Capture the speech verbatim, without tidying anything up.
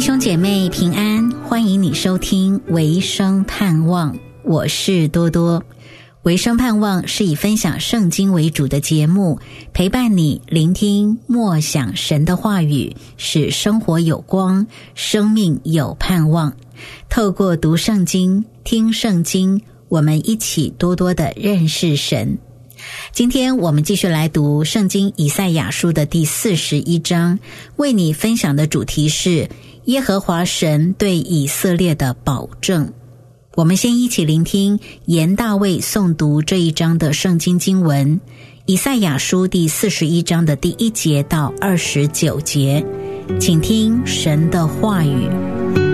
兄姐妹平安，欢迎你收听维生盼望，我是多多。维生盼望是以分享圣经为主的节目，陪伴你聆听默想神的话语，使生活有光，生命有盼望。透过读圣经、听圣经，我们一起多多的认识神。今天我们继续来读圣经以赛亚书的第四十一章，为你分享的主题是耶和华神对以色列的保证。我们先一起聆听严大卫诵读这一章的圣经经文，以赛亚书第四十一章的第一节到二十九节，请听神的话语。